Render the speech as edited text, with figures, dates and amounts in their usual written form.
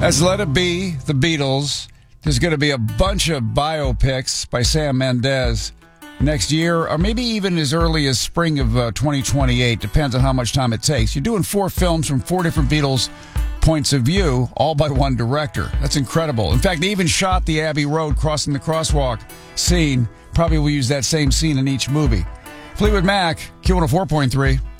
As Let It Be, the Beatles, there's going to be a bunch of biopics by Sam Mendes next year, or maybe even as early as spring of 2028. Depends on how much time it takes. You're doing 4 films from 4 different Beatles points of view, all by one director. That's incredible. In fact, they even shot the Abbey Road crossing the crosswalk scene. Probably will use that same scene in each movie. Fleetwood Mac, Q104.3.